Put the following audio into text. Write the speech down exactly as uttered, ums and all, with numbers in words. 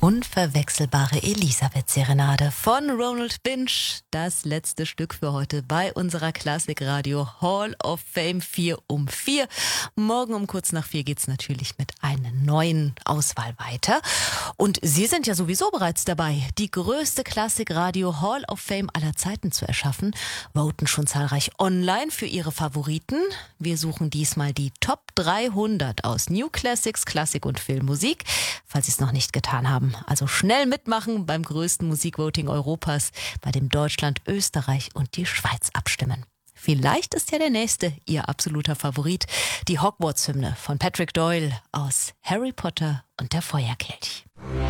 Unverwechselbare Elisabeth-Serenade von Ronald Binch. Das letzte Stück für heute bei unserer Klassikradio Hall of Fame vier um vier. Morgen um kurz nach vier geht's natürlich mit einer neuen Auswahl weiter. Und Sie sind ja sowieso bereits dabei, die größte Klassikradio Hall of Fame aller Zeiten zu erschaffen. Voten schon zahlreich online für Ihre Favoriten. Wir suchen diesmal die Top dreihundert aus New Classics, Klassik und Filmmusik. Falls Sie es noch nicht getan haben, also schnell mitmachen beim größten Musikvoting Europas, bei dem Deutschland, Österreich und die Schweiz abstimmen. Vielleicht ist ja der nächste Ihr absoluter Favorit, die Hogwarts-Hymne von Patrick Doyle aus Harry Potter und der Feuerkelch.